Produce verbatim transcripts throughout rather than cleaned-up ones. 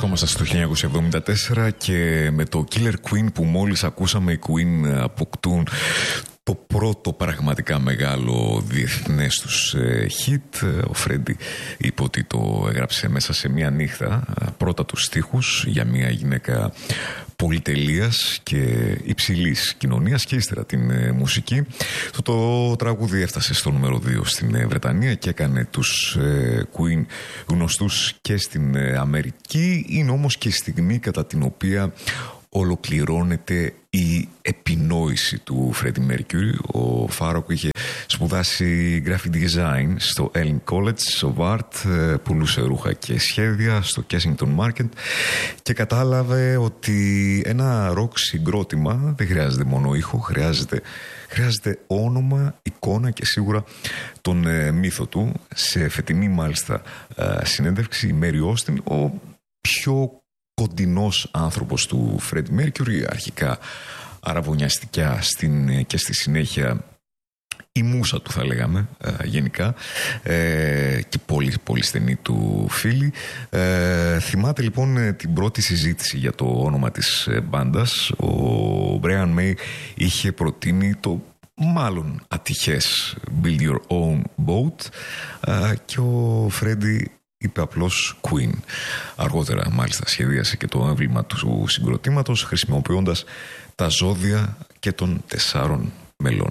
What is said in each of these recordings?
Βρισκόμαστε στο χίλια εννιακόσια εβδομήντα τέσσερα και με το Killer Queen που μόλις ακούσαμε, οι Queen αποκτούν το πρώτο πραγματικά μεγάλο διεθνές τους ε, hit. Ο Φρέντι είπε ότι το έγραψε μέσα σε μία νύχτα, πρώτα τους στίχους για μία γυναίκα πολυτελείας και υψηλής κοινωνίας, και ύστερα την ε, μουσική. Το, το τραγούδι έφτασε στο νούμερο δύο στην ε, Βρετανία και έκανε τους ε, Queen γνωστούς και στην ε, Αμερική. Είναι όμως και η στιγμή κατά την οποία ολοκληρώνεται η επινόηση του Freddie Mercury. Ο Φάροκ είχε σπουδάσει graphic design στο Ellen College of Art, πουλούσε ρούχα και σχέδια στο Kensington Market και κατάλαβε ότι ένα ροκ συγκρότημα δεν χρειάζεται μόνο ήχο, χρειάζεται, χρειάζεται όνομα, εικόνα και σίγουρα τον ε, μύθο του. Σε φετινή μάλιστα ε, συνέντευξη, η Mary Austin, ο πιο κοντινός άνθρωπος του Freddie Mercury, αρχικά αραβωνιαστικά στην, και στη συνέχεια η μούσα του θα λέγαμε ε, γενικά ε, και πολύ, πολύ στενή του φίλη. Ε, θυμάται λοιπόν την πρώτη συζήτηση για το όνομα της μπάντας. Ο Brian May είχε προτείνει το μάλλον ατυχές Build Your Own Boat ε, και ο Freddie είπε απλώς Queen. Αργότερα μάλιστα σχεδίασε και το έμβλημα του συγκροτήματος χρησιμοποιώντας τα ζώδια και των τεσσάρων μελών.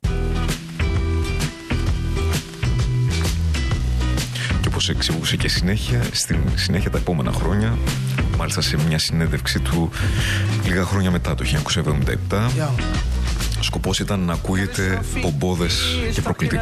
Και όπως εξηγούσε και συνέχεια, στην συνέχεια τα επόμενα χρόνια, μάλιστα σε μια συνέντευξη του λίγα χρόνια μετά το χίλια εννιακόσια εβδομήντα επτά, ο σκοπός ήταν να ακούγεται πομπόδες και προκλητικό.